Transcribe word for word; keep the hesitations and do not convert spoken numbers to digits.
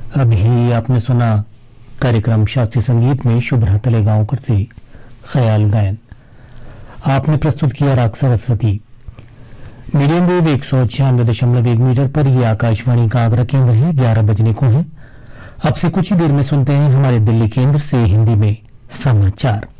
अभी आपने सुना कार्यक्रम शास्त्रीय संगीत में शुभ्रा तलेगांवकर से ख्याल गायन। आपने प्रस्तुत किया राग सरस्वती। मीडियम वेव एक सौ छियानवे दशमलव एक मीटर पर यह आकाशवाणी का आगरा केंद्र है। ग्यारह बजने को है। अब से कुछ ही देर में सुनते हैं हमारे दिल्ली केंद्र से हिंदी में समाचार।